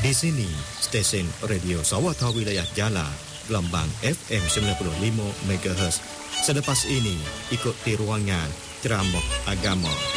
Di sini, stesen Radio Sawatha Wilayah Jala, gelombang FM 95 MHz. Selepas ini, ikuti ruangan ceramah agama.